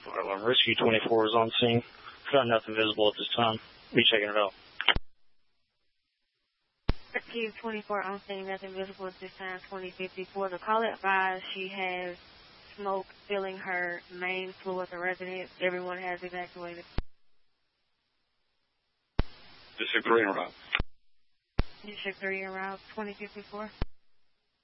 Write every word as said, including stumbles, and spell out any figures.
Rescue twenty-four is on scene. Got nothing visible at this time. Be checking it out. Rescue twenty-four on scene, nothing visible at this time, twenty fifty-four. The caller advised she has smoke filling her main floor of the residence. Everyone has evacuated. District three en route. District three en route, twenty fifty-four.